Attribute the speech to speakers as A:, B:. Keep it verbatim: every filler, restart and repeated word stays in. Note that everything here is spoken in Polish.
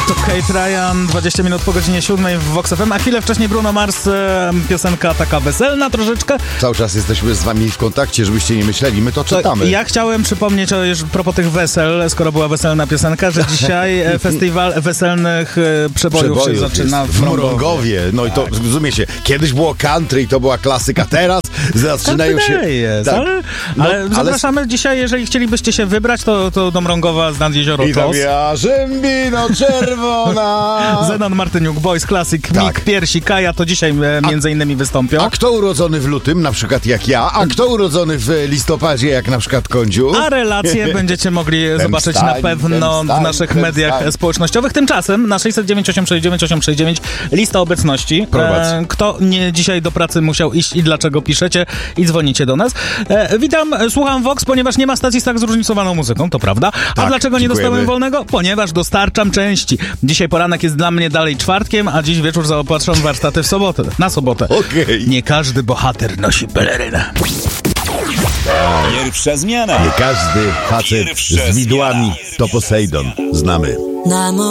A: To Kate Ryan, dwadzieścia minut po godzinie siódmej w Vox F M, a chwilę wcześniej Bruno Mars, e, piosenka taka weselna troszeczkę.
B: Cały czas jesteśmy z wami w kontakcie, żebyście nie myśleli, my to czytamy.
A: To ja chciałem przypomnieć o już propos tych wesel, skoro była weselna piosenka, że dzisiaj e, festiwal weselnych e, przebojów, przebojów się zaczyna w
B: Mrągowie. No tak. I to, rozumie się, kiedyś było country i to była klasyka, teraz zaczynają się...
A: Jest,
B: tak.
A: ale,
B: no,
A: ale zapraszamy ale... dzisiaj, jeżeli chcielibyście się wybrać, to, to do Mrągowa z nad jezioro
B: I tam jarzębino czerwona.
A: Zenon Martyniuk, Boys Classic, tak. Mik, Piersi, Kaja, to dzisiaj e, między a, innymi wystąpią.
B: A kto urodzony w lutym, na przykład jak ja, a kto urodzony w listopadzie, jak na przykład Kądziu?
A: A relacje będziecie mogli zobaczyć stań, na pewno stań, w naszych mediach stań. społecznościowych. Tymczasem na sześćset dziewięć osiem sześć dziewięć osiem sześć dziewięć lista obecności. E, kto nie dzisiaj do pracy musiał iść i dlaczego piszecie i dzwonicie do nas. E, witam, słucham Vox, ponieważ nie ma stacji z tak zróżnicowaną muzyką, to prawda. A
B: tak,
A: dlaczego nie
B: dziękujemy.
A: dostałem wolnego? Ponieważ dostarczam części. Dzisiaj poranek jest dla mnie dalej czwartkiem, a dziś wieczór zaopatrzam warsztaty w sobotę. Na sobotę.
B: Okay.
A: Nie każdy bohater nosi pelerynę.
C: Pierwsza zmiana.
B: Nie każdy facet Pierwsza z widłami zmiana. To Posejdon. Znamy.